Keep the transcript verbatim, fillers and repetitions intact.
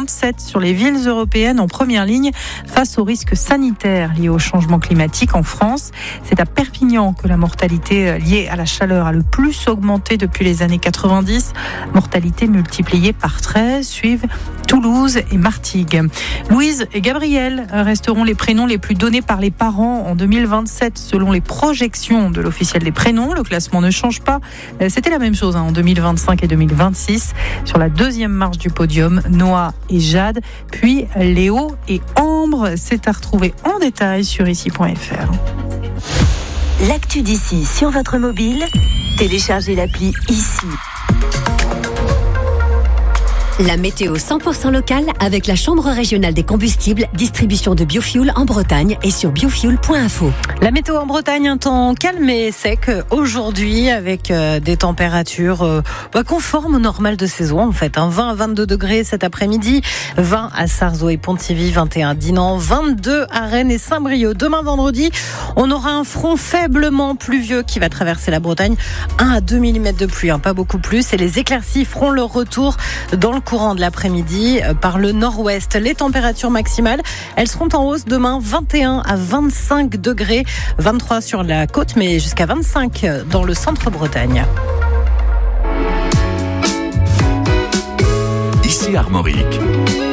vingt-sept sur les villes européennes en première ligne face aux risques sanitaires liés au changement climatique en France. C'est à Perpignan que la mortalité liée à la chaleur a le plus augmenté depuis les années quatre-vingt-dix. Mortalité multipliée par treize, suivent Toulouse et Martigues. Louise et Gabriel resteront les prénoms les plus donnés par les parents en deux mille vingt-sept selon les projections de l'officiel des prénoms. Le classement ne change pas. C'était la même chose hein, en deux mille vingt-cinq et deux mille vingt-six. Sur la deuxième marche du podium, Noah et Jade, puis Léo et Ambre. C'est à retrouver en détail sur ici point f r. L'actu d'ici sur votre mobile, téléchargez l'appli Ici. La météo cent pour cent locale avec la Chambre régionale des combustibles, distribution de biofuel en Bretagne et sur biofuel point info. La météo en Bretagne, un temps calme et sec aujourd'hui avec euh, des températures euh, bah, conformes au normal de saison en fait. Hein. vingt à vingt-deux degrés cet après-midi, vingt à Sarzeau et Pontivy, vingt et un à Dinan, vingt-deux à Rennes et Saint-Brieuc. Demain vendredi, on aura un front faiblement pluvieux qui va traverser la Bretagne. un à deux millimètres de pluie, hein, pas beaucoup plus. Et les éclaircies feront leur retour dans le courant de l'après-midi par le nord-ouest. Les températures maximales, elles seront en hausse demain, vingt et un à vingt-cinq degrés, vingt-trois sur la côte, mais jusqu'à vingt-cinq dans le centre-Bretagne. Ici Armorique.